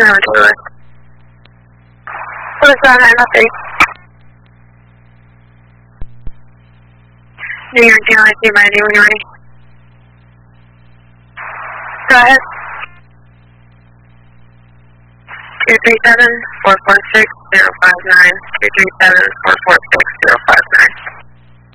No, Taylor. What is that? 903. New York, Taylor, see my name when you're ready. Go ahead. 237-446-059, 237-446-059.